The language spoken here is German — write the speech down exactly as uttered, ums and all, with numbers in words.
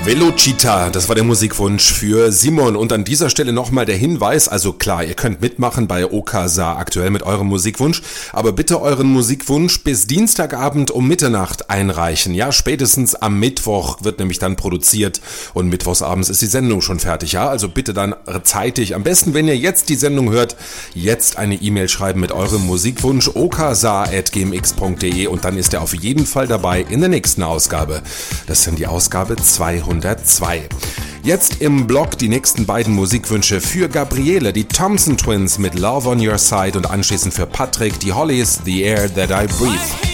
Velocita, das war der Musikwunsch für Simon. Und an dieser Stelle nochmal der Hinweis, also klar, ihr könnt mitmachen bei Okasa aktuell mit eurem Musikwunsch, aber bitte euren Musikwunsch bis Dienstagabend um Mitternacht einreichen. Ja, spätestens am Mittwoch wird nämlich dann produziert und mittwochsabends ist die Sendung schon fertig. Ja, also bitte dann zeitig, am besten, wenn ihr jetzt die Sendung hört, jetzt eine E-Mail schreiben mit eurem Musikwunsch okasa at gmx punkt de und dann ist er auf jeden Fall dabei in der nächsten Ausgabe. Das ist dann die Ausgabe zweihundertzwei. Jetzt im Blog die nächsten beiden Musikwünsche für Gabriele, die Thompson Twins mit Love on Your Side und anschließend für Patrick, die Hollies, The Air That I Breathe.